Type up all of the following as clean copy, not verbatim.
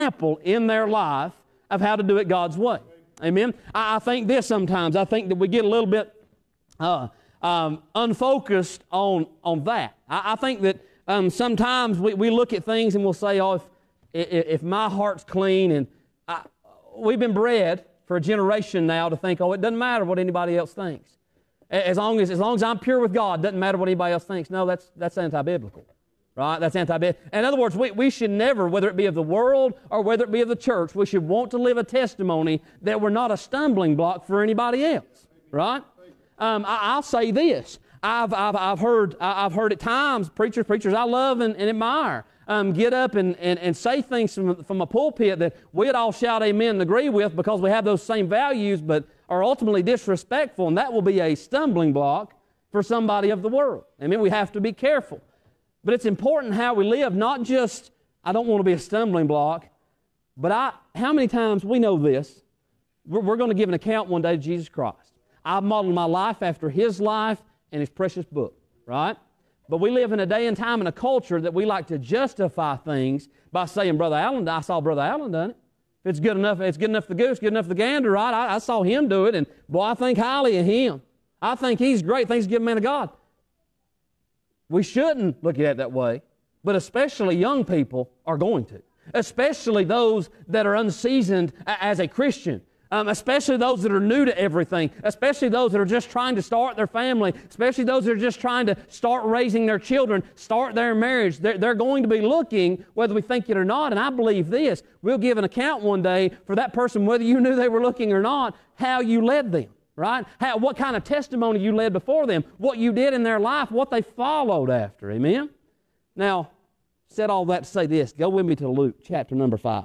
example in their life of how to do it God's way. Amen? I think this sometimes. I think that we get a little bit unfocused on that. I think that sometimes we look at things and we'll say, oh, if my heart's clean, and we've been bred for a generation now to think, oh, it doesn't matter what anybody else thinks. As long as I'm pure with God, it doesn't matter what anybody else thinks. No, that's anti-biblical. Right? That's anti-biblical. In other words, we should never, whether it be of the world or whether it be of the church, we should want to live a testimony that we're not a stumbling block for anybody else. Right? I'll say this. I've heard at times preachers I love and admire get up and say things from a pulpit that we'd all shout amen and agree with because we have those same values, but are ultimately disrespectful, and that will be a stumbling block for somebody of the world. I mean, we have to be careful. But it's important how we live, not just, I don't want to be a stumbling block, but how many times we know this, we're going to give an account one day to Jesus Christ. I've modeled my life after His life and His precious book, right? But we live in a day and time and a culture that we like to justify things by saying, Brother Allen, I saw Brother Allen done it. If it's good enough for the goose, good enough for the gander, right? I saw him do it, and boy, I think highly of him. I think he's great. Thinks he's a man of God. We shouldn't look at it that way, but especially young people are going to. Especially those that are unseasoned as a Christian. Especially those that are new to everything, especially those that are just trying to start their family, especially those that are just trying to start raising their children, start their marriage. They're going to be looking, whether we think it or not, and I believe this, we'll give an account one day for that person, whether you knew they were looking or not, how you led them, right? What kind of testimony you led before them, what you did in their life, what they followed after, amen? Now, said all that to say this, go with me to Luke chapter number 5.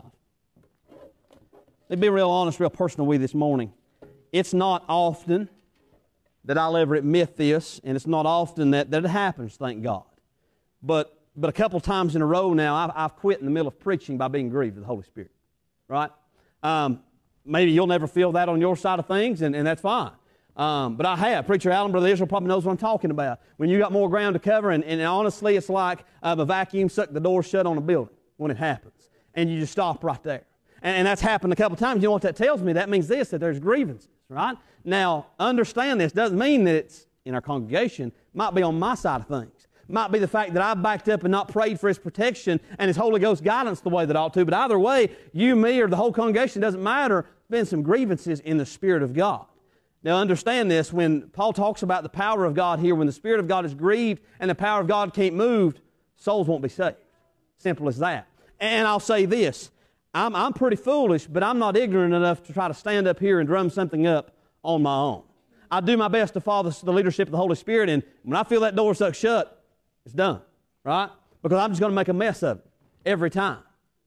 Let me be real honest, real personal with you this morning. It's not often that I'll ever admit this, and it's not often that it happens, thank God. But a couple times in a row now, I've quit in the middle of preaching by being grieved with the Holy Spirit, right? Maybe you'll never feel that on your side of things, and that's fine. But I have. Preacher Allen, Brother Israel probably knows what I'm talking about. When you got more ground to cover, and honestly, it's like a vacuum sucked the door shut on a building when it happens, and you just stop right there. And that's happened a couple times. You know what that tells me? That means this, that there's grievances, right? Now, understand this. Doesn't mean that it's in our congregation. Might be on my side of things. Might be the fact that I've backed up and not prayed for His protection and His Holy Ghost guidance the way that I ought to. But either way, you, me, or the whole congregation, doesn't matter. There's been some grievances in the Spirit of God. Now, understand this. When Paul talks about the power of God here, when the Spirit of God is grieved and the power of God can't move, souls won't be saved. Simple as that. And I'll say this. I'm pretty foolish, but I'm not ignorant enough to try to stand up here and drum something up on my own. I do my best to follow the leadership of the Holy Spirit, and when I feel that door stuck shut, it's done, right? Because I'm just going to make a mess of it every time.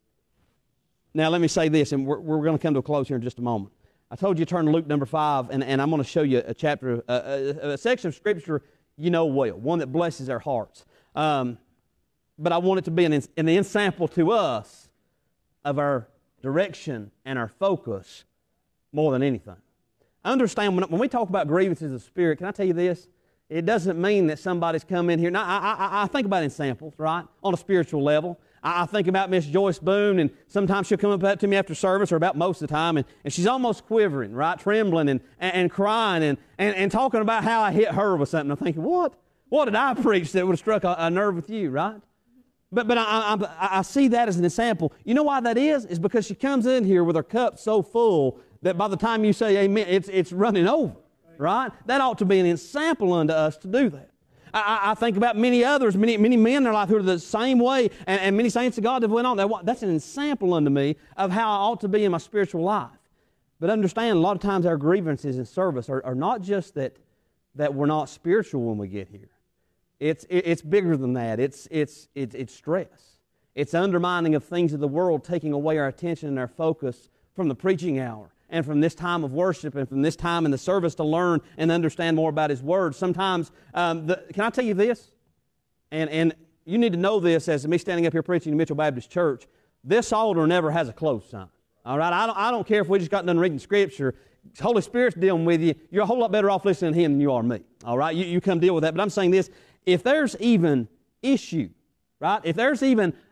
Now, let me say this, and we're going to come to a close here in just a moment. I told you to turn to Luke number 5, and I'm going to show you a chapter, a section of Scripture you know well, one that blesses our hearts. But I want it to be an ensample to us of our direction and our focus more than anything. Understand, when we talk about grievances of spirit, can I tell you this? It doesn't mean that somebody's come in here. Now, I think about ensamples, right, on a spiritual level. I think about Miss Joyce Boone, and sometimes she'll come up to me after service, or about most of the time, and she's almost quivering, right, trembling and crying and talking about how I hit her with something. I'm thinking, what did I preach that would have struck a nerve with you, right? But I see that as an example. You know why that is? It's because she comes in here with her cup so full that by the time you say amen, it's running over, right? That ought to be an example unto us to do that. I think about many others, many men in their life who are the same way, and many saints of God that went on. That's an example unto me of how I ought to be in my spiritual life. But understand, a lot of times our grievances in service are not just that we're not spiritual when we get here. It's bigger than that. It's stress. It's undermining of things of the world, taking away our attention and our focus from the preaching hour and from this time of worship and from this time in the service to learn and understand more about His Word. Sometimes, can I tell you this? And you need to know this as me standing up here preaching in Mitchell Baptist Church. This altar never has a close sign. All right? I don't care if we just got done reading Scripture. The Holy Spirit's dealing with you. You're a whole lot better off listening to Him than you are me. All right? You come deal with that. But I'm saying this. If there's even issue, right? If there's even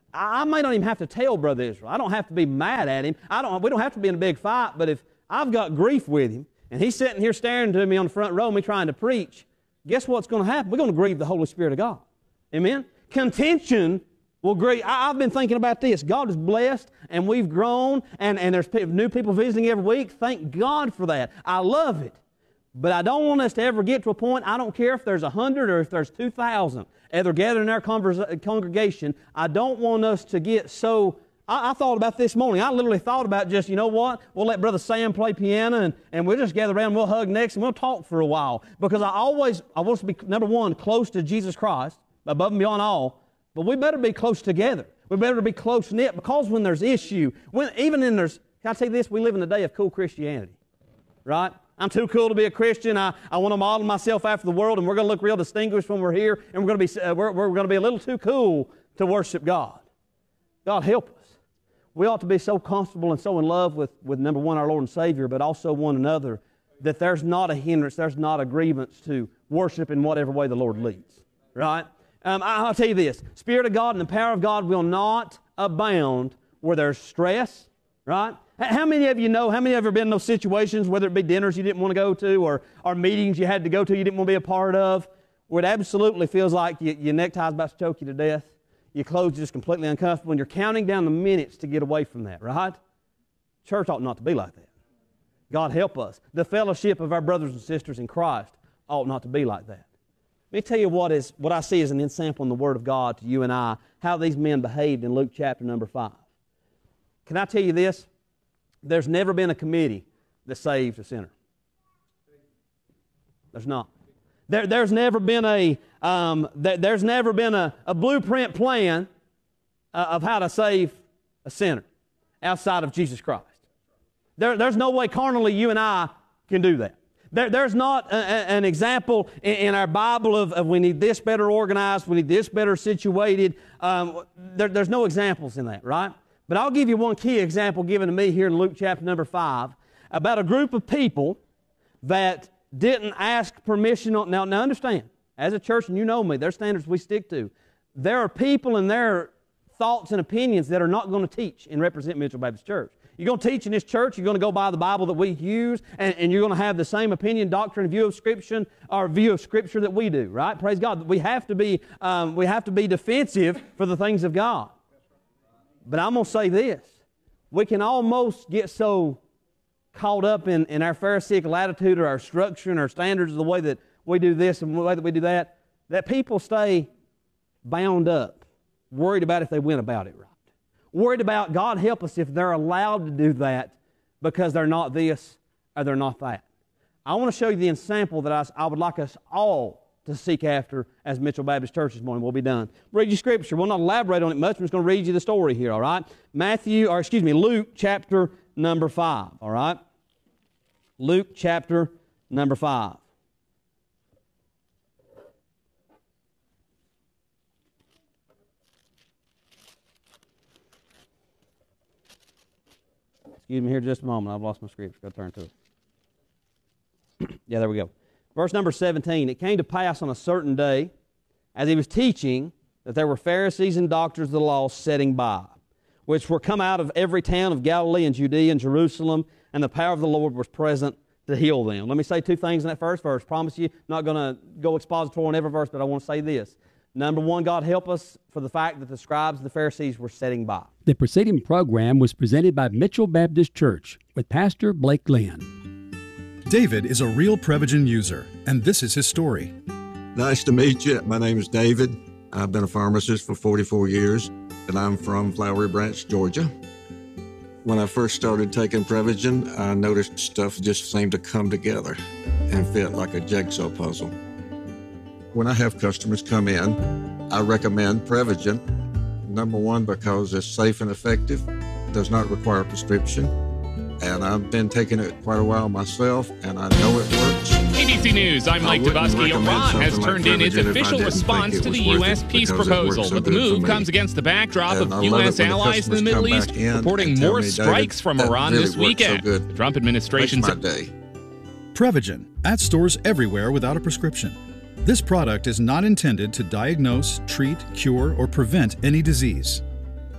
I may not even have to tell Brother Israel. I don't have to be mad at him. We don't have to be in a big fight, but if I've got grief with him, and he's sitting here staring to me on the front row, me trying to preach, guess what's going to happen? We're going to grieve the Holy Spirit of God. Amen? Contention will grieve. I've been thinking about this. God is blessed, and we've grown, and there's new people visiting every week. Thank God for that. I love it. But I don't want us to ever get to a point, I don't care if there's 100 or if there's 2,000, either gathered in our congregation, I don't want us to get so... I thought about this morning. I literally thought about just, you know what? We'll let Brother Sam play piano, and we'll just gather around, we'll hug next, and we'll talk for a while. Because I want us to be, number one, close to Jesus Christ, above and beyond all, but we better be close together. We better be close-knit, because when there's issue, can I tell you this? We live in a day of cool Christianity, right? I'm too cool to be a Christian. I want to model myself after the world, and we're going to look real distinguished when we're here, and we're going to be a little too cool to worship God. God help us. We ought to be so comfortable and so in love with number one, our Lord and Savior, but also one another, that there's not a hindrance, there's not a grievance to worship in whatever way the Lord leads. Right? I'll tell you this. Spirit of God and the power of God will not abound where there's stress. Right? How many of you know, how many of you have been in those situations, whether it be dinners you didn't want to go to or meetings you had to go to you didn't want to be a part of, where it absolutely feels like your necktie's about to choke you to death? Your clothes are just completely uncomfortable, and you're counting down the minutes to get away from that, right? Church ought not to be like that. God help us. The fellowship of our brothers and sisters in Christ ought not to be like that. Let me tell you what I see as an example in the Word of God to you and I, how these men behaved in Luke chapter number 5. Can I tell you this? There's never been a committee that saved a sinner. There's not. There's never been a blueprint plan of how to save a sinner outside of Jesus Christ. There's no way carnally you and I can do that. There's not an example in our Bible of we need this better organized, we need this better situated. There's no examples in that, right? But I'll give you one key example given to me here in Luke chapter number 5 about a group of people that didn't ask permission. Now understand, as a church, and you know me, there's standards we stick to. There are people and their thoughts and opinions that are not going to teach and represent Mitchell Baptist Church. You're going to teach in this church, you're going to go by the Bible that we use, and you're going to have the same opinion, doctrine, view of Scripture that we do, right? Praise God. We have to be defensive for the things of God. But I'm going to say this. We can almost get so caught up in our Pharisaical attitude or our structure and our standards of the way that we do this and the way that we do that, that people stay bound up, worried about if they went about it right. Worried about, God help us if they're allowed to do that because they're not this or they're not that. I want to show you the example that I would like us all to seek after as Mitchell Baptist Church this morning. We'll be done. Read you Scripture. We'll not elaborate on it much. I'm just going to read you the story here, all right? Luke chapter number 5, all right? Luke chapter number 5. Excuse me here just a moment. I've lost my scripture. Got to turn to it. Yeah, there we go. Verse number 17. It came to pass on a certain day, as he was teaching, that there were Pharisees and doctors of the law sitting by, which were come out of every town of Galilee and Judea and Jerusalem, and the power of the Lord was present to heal them. Let me say two things in that first verse. Promise you, not going to go expository on every verse, but I want to say this. Number one, God help us for the fact that the scribes and the Pharisees were sitting by. The preceding program was presented by Mitchell Baptist Church with Pastor Blake Glenn. David is a real Prevagen user, and this is his story. Nice to meet you. My name is David. I've been a pharmacist for 44 years, and I'm from Flowery Branch, Georgia. When I first started taking Prevagen, I noticed stuff just seemed to come together and fit like a jigsaw puzzle. When I have customers come in, I recommend Prevagen. Number one, because it's safe and effective, does not require a prescription, and I've been taking it quite a while myself, and I know it works. ABC News, I'm Mike Dubosky. Iran has turned in its official response to the U.S. peace proposal, but the move comes against the backdrop of U.S. allies in the Middle East reporting more strikes from Iran this weekend. The Trump administration said Prevagen, at stores everywhere without a prescription. This product is not intended to diagnose, treat, cure, or prevent any disease.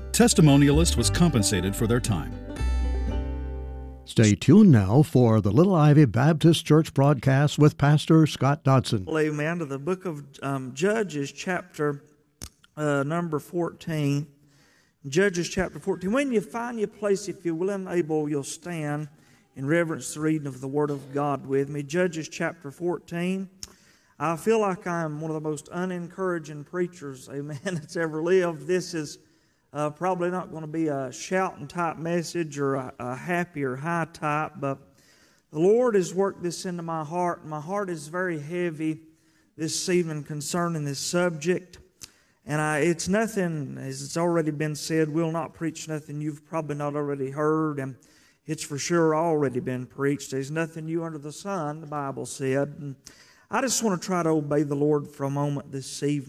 Testimonialist was compensated for their time. Stay tuned now for the Little Ivy Baptist Church broadcast with Pastor Scott Dodson. Amen. To the book of Judges, chapter number 14. Judges chapter 14. When you find your place, if you're willing and able, you'll stand in reverence to the reading of the Word of God with me. Judges chapter 14. I feel like I'm one of the most unencouraging preachers, amen, that's ever lived. This is probably not going to be a shouting type message or a happy or high type, but the Lord has worked this into my heart. My heart is very heavy this evening concerning this subject. And it's nothing, as it's already been said, we'll not preach nothing you've probably not already heard, and it's for sure already been preached. There's nothing new under the sun, the Bible said. And I just want to try to obey the Lord for a moment this evening.